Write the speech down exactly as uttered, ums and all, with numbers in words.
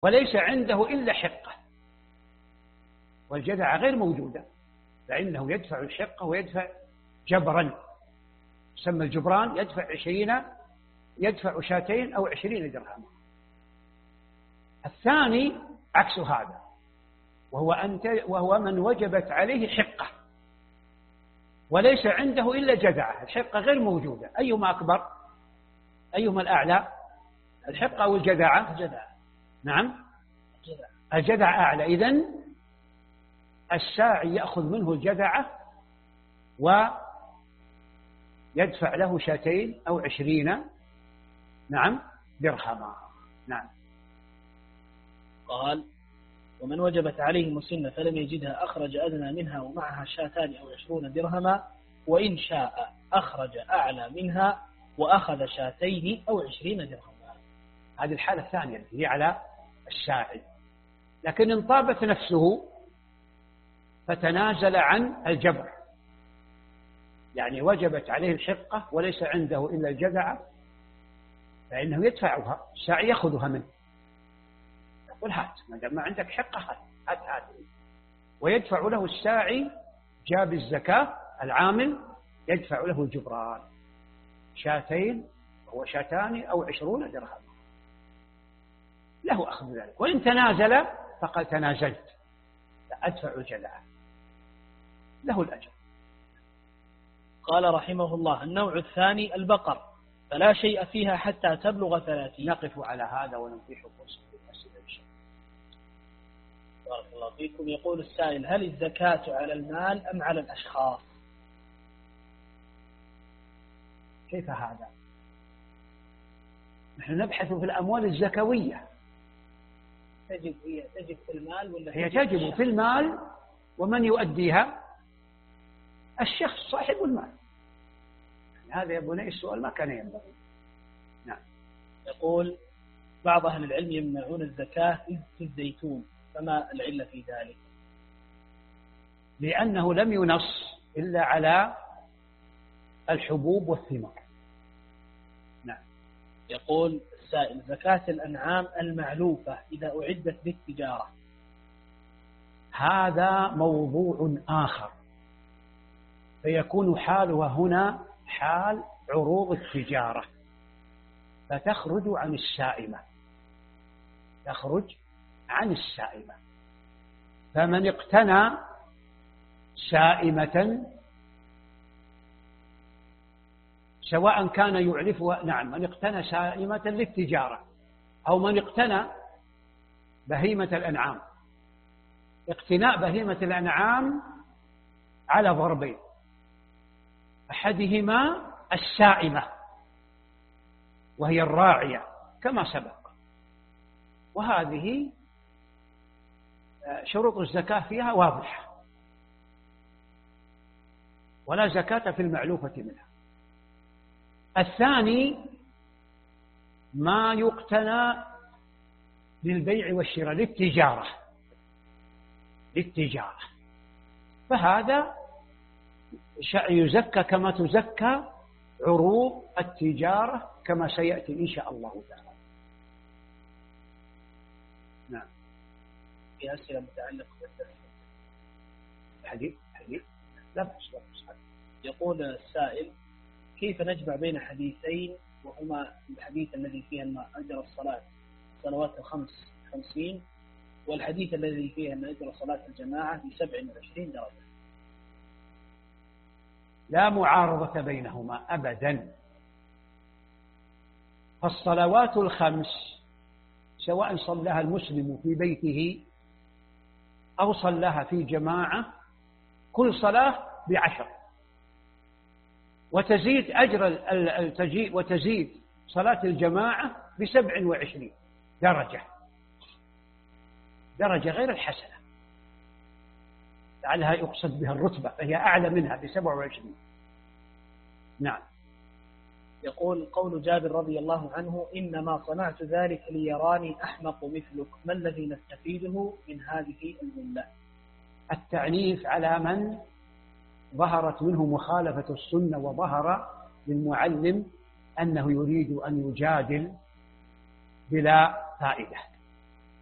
وليس عنده إلا حقة، والجذعة غير موجودة، فإنه يدفع الحقة ويدفع جبرا، يسمى الجبران، يدفع عشرين، يدفع شاتين أو عشرين درهما. الثاني عكس هذا، وهو, أنت وهو من وجبت عليه حقة وليس عنده إلا جذعة، الحقة غير موجودة. أيهما أكبر؟ أيهما الأعلى؟ الحقة أو الجذعة؟ الجذعة. نعم، الجذعة. الجذعة أعلى. إذن الساعي يأخذ منه الجذعة ويدفع له شاتين أو عشرين نعم درهما. نعم. قال: ومن وجبت عليه مسنة فلم يجدها أخرج أدنى منها ومعها شاتان أو عشرون درهما، وإن شاء أخرج أعلى منها وأخذ شاتين أو عشرين درهما. هذه الحالة الثانية التي هي على الساعي. لكن إن طابت نفسه فتنازل عن الجبر، يعني وجبت عليه الحقة وليس عنده إلا الجذعة، فإنه يدفعها، الساعي يأخذها منه، يقول هات، ما دام ما عندك حقة هات هات هات، ويدفع له الساعي جاب الزكاة العامل يدفع له الجبران، شاتين وهو شاتان أو عشرون درهم، له أخذ ذلك. وإن تنازل فقد تنازلت أدفع الجذعة، له الأجر. قال رحمه الله: النوع الثاني البقر، فلا شيء فيها حتى تبلغ ثلاثين. نقف على هذا ونتيح فرصة الأسئلة إن شاء الله. بارك الله فيكم. يقول السائل: هل الزكاة على المال أم على الأشخاص؟ كيف هذا؟ نحن نبحث في الأموال الزكوية. تجب هي تجب في المال ولا هي تجب في المال، ومن يؤديها؟ الشخص صاحب المال. هذا يا بني السؤال ما كان ينبغي. نعم. يقول: بعض أهل العلم يمنعون الزكاة في الزيتون، فما العلة في ذلك؟ لأنه لم ينص إلا على الحبوب والثمار. نعم. يقول السائل: زكاة الأنعام المعلوفة إذا أعدت للتجارة. هذا موضوع آخر، فيكون حالها هنا حال عروض التجارة، فتخرج عن السائمة، تخرج عن السائمة. فمن اقتنى سائمة سواء كان يعرفها، نعم، من اقتنى سائمة للتجارة أو من اقتنى بهيمة الأنعام. اقتناء بهيمة الأنعام على ضربين: أحدهما السائمة وهي الراعية كما سبق، وهذه شروط الزكاة فيها واضحة، ولا زكاة في المعلوفة منها. الثاني ما يقتنى للبيع والشراء للتجارة للتجارة فهذا يزكى كما تزكى عروض التجارة كما سيأتي إن شاء الله تعالى. نعم. في أسئلة متعلقة بالدرس. حديث حديث لا بأس لا بأس. يقول السائل: كيف نجمع بين حديثين وهما الحديث الذي فيه أن أجر الصلاة صلوات الخمس خمسين، والحديث الذي فيه أن أجر صلاة الجماعة بسبع وعشرين درجة؟ لا معارضة بينهما أبدا. فالصلوات الخمس سواء صلىها المسلم في بيته أو صلىها في جماعة كل صلاة بعشر، وتزيد أجر التجيء وتزيد صلاة الجماعة بسبع وعشرين درجة، درجة غير الحسنة، لعلها يقصد بها الرتبة، فهي أعلى منها بسبع وعشرين. نعم. يقول: قول جابر رضي الله عنه: إنما صنعت ذلك ليراني أحمق مثلك، ما الذي نستفيده من هذه الجملة؟ التعنيف على من ظهرت منه مخالفة السنة، وظهر للمعلم أنه يريد أن يجادل بلا فائدة.